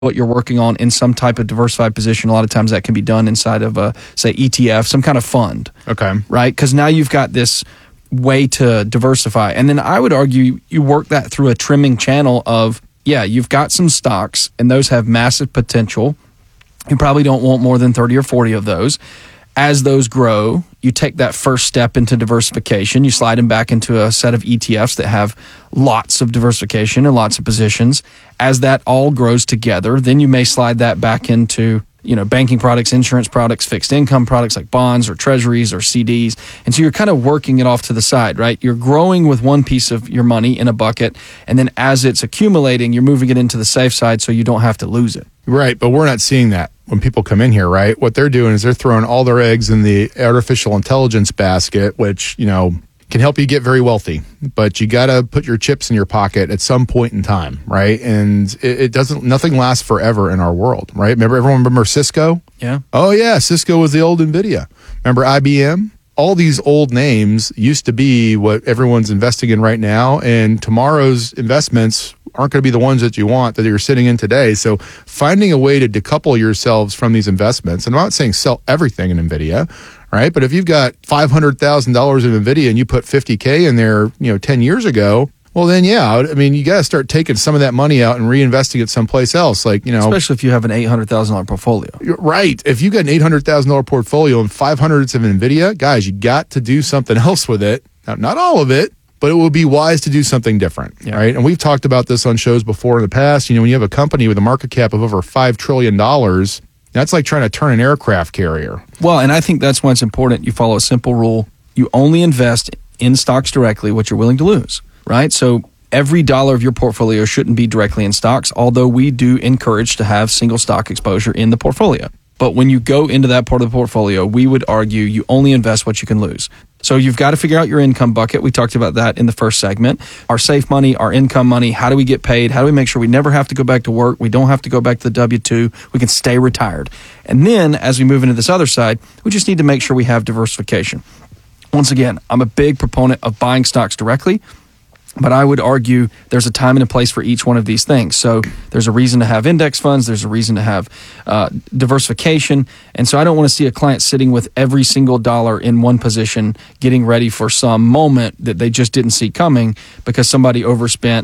what you're working on in some type of diversified position. A lot of times that can be done inside of a, say, ETF, some kind of fund. Okay. Right? Because now you've got this way to diversify. And then I would argue you work that through a trimming channel of, you've got some stocks and those have massive potential. You probably don't want more than 30 or 40 of those. As those grow, you take that first step into diversification. You slide them back into a set of ETFs that have lots of diversification and lots of positions. As that all grows together, then you may slide that back into, banking products, insurance products, fixed income products like bonds or treasuries or CDs. And so you're kind of working it off to the side, right? You're growing with one piece of your money in a bucket. And then as it's accumulating, you're moving it into the safe side so you don't have to lose it. Right. But we're not seeing that when people come in here, right? What they're doing is they're throwing all their eggs in the artificial intelligence basket, which, can help you get very wealthy, but you got to put your chips in your pocket at some point in time, right? And nothing lasts forever in our world, right? Everyone remember Cisco? Yeah. Oh yeah, Cisco was the old NVIDIA. Remember IBM? All these old names used to be what everyone's investing in right now, and tomorrow's investments aren't going to be the ones that you want that you're sitting in today. So finding a way to decouple yourselves from these investments, and I'm not saying sell everything in NVIDIA, right? But if you've got $500,000 in NVIDIA and you put $50K in there, 10 years ago, well then, you got to start taking some of that money out and reinvesting it someplace else. Especially if you have an $800,000 portfolio. Right. If you got an $800,000 portfolio and 500 of NVIDIA, guys, you got to do something else with it. Now, not all of it, but it will be wise to do something different, right? And we've talked about this on shows before in the past. When you have a company with a market cap of over $5 trillion, that's like trying to turn an aircraft carrier. Well, and I think that's why it's important you follow a simple rule. You only invest in stocks directly what you're willing to lose, right? So every dollar of your portfolio shouldn't be directly in stocks, although we do encourage to have single stock exposure in the portfolio. But when you go into that part of the portfolio, we would argue you only invest what you can lose. So you've got to figure out your income bucket. We talked about that in the first segment. Our safe money, our income money, how do we get paid? How do we make sure we never have to go back to work? We don't have to go back to the W-2. We can stay retired. And then as we move into this other side, we just need to make sure we have diversification. Once again, I'm a big proponent of buying stocks directly, but I would argue there's a time and a place for each one of these things. So there's a reason to have index funds. There's a reason to have diversification. And so I don't want to see a client sitting with every single dollar in one position getting ready for some moment that they just didn't see coming because somebody overspent,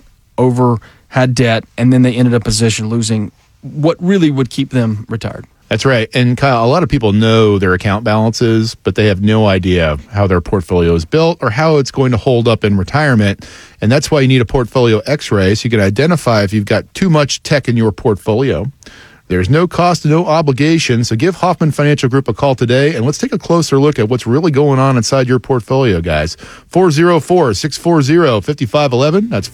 had debt, and then they ended up position losing what really would keep them retired. That's right. And Kyle, a lot of people know their account balances, but they have no idea how their portfolio is built or how it's going to hold up in retirement. And that's why you need a portfolio x-ray so you can identify if you've got too much tech in your portfolio. There's no cost, no obligation. So give Hoffman Financial Group a call today, and let's take a closer look at what's really going on inside your portfolio, guys. 404-640-5511. That's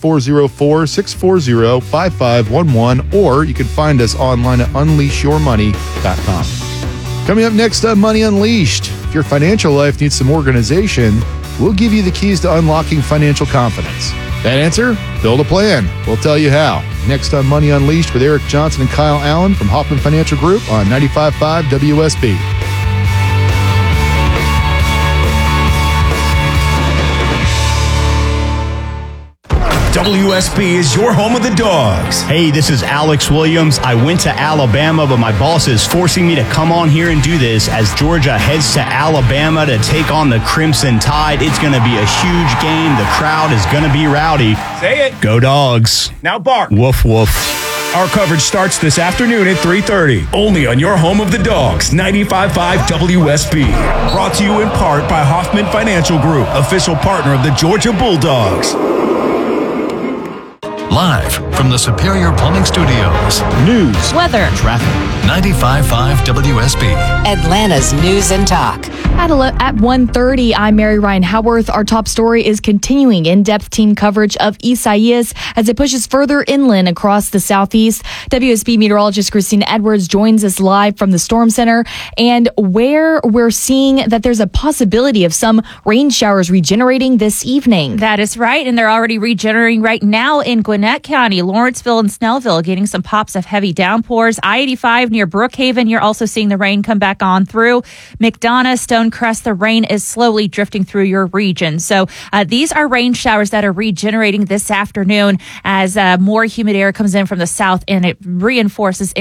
404-640-5511. Or you can find us online at unleashyourmoney.com. Coming up next on Money Unleashed, if your financial life needs some organization, we'll give you the keys to unlocking financial confidence. That answer? Build a plan. We'll tell you how. Next on Money Unleashed with Eric Johnson and Kyle Allen from Hoffman Financial Group on 95.5 WSB. WSB is your home of the Dogs. Hey, this is Alex Williams. I went to Alabama, but my boss is forcing me to come on here and do this as Georgia heads to Alabama to take on the Crimson Tide. It's going to be a huge game. The crowd is going to be rowdy. Say it. Go Dogs. Now bark. Woof, woof. Our coverage starts this afternoon at 3:30. Only on your home of the Dogs, 95.5 WSB. Brought to you in part by Hoffman Financial Group, official partner of the Georgia Bulldogs. Live from the Superior Plumbing Studios. News, weather, traffic. 95.5 WSB. Atlanta's News and Talk. At 1:30, I'm Mary Ryan Howarth. Our top story is continuing in-depth team coverage of Isaias as it pushes further inland across the southeast. WSB meteorologist Christina Edwards joins us live from the Storm Center, and where we're seeing that there's a possibility of some rain showers regenerating this evening. That is right, and they're already regenerating right now in Gwinnett County. Lawrenceville and Snellville getting some pops of heavy downpours. I-85 near Brookhaven, you're also seeing the rain come back on through. McDonough, Stonecrest, the rain is slowly drifting through your region. So these are rain showers that are regenerating this afternoon as more humid air comes in from the south and it reinforces